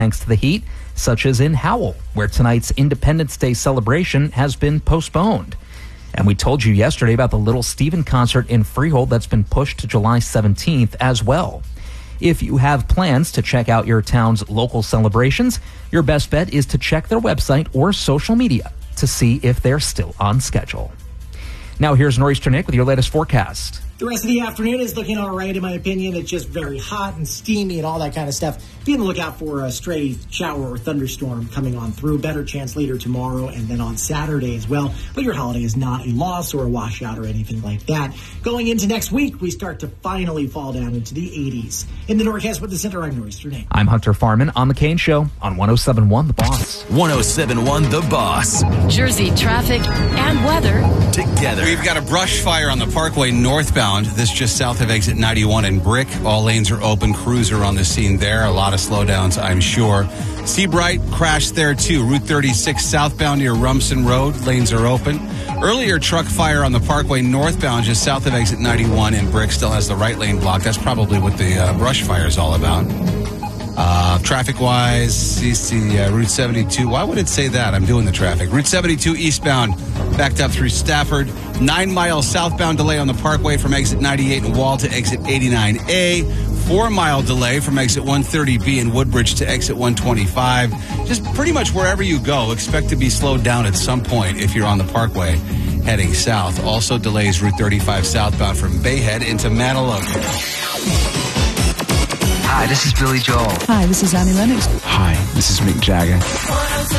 thanks to the heat, such as in Howell, where tonight's Independence Day celebration has been postponed. And we told you yesterday about the Little Steven concert in Freehold that's been pushed to July 17th as well. If you have plans to check out your town's local celebrations, your best bet is to check their website or social media to see if they're still on schedule. Now here's Nor'easter Nick with your latest forecast. The rest of the afternoon is looking all right, in my opinion. It's just very hot and steamy and all that kind of stuff. Be on the lookout for a stray shower or thunderstorm coming on through. Better chance later tomorrow and then on Saturday as well. But your holiday is not a loss or a washout or anything like that. Going into next week, we start to finally fall down into the 80s. In the Norcast with the Center, I'm Nor'easter Nick. I'm Hunter Farman on The Kane Show on 107.1 The Boss. 107.1 The Boss. Jersey traffic and weather together. We've got a brush fire on the Parkway northbound. This just south of exit 91 in Brick. All lanes are open. Crews are on the scene there. A lot of slowdowns, I'm sure. Seabright crashed there too. Route 36 southbound near Rumson Road. Lanes are open. Earlier truck fire on the Parkway northbound just south of exit 91 in Brick. Still has the right lane blocked. That's probably what the brush fire is all about. Traffic-wise, see Route 72. Why would it say that? I'm doing the traffic. Route 72 eastbound, backed up through Stafford. 9-mile southbound delay on the Parkway from exit 98 in Wall to exit 89A. 4-mile delay from exit 130B in Woodbridge to exit 125. Just pretty much wherever you go, expect to be slowed down at some point if you're on the Parkway heading south. Also delays Route 35 southbound from Bayhead into Mantalope. Hi, this is Billy Joel. Hi, this is Annie Lennox. Hi, this is Mick Jagger.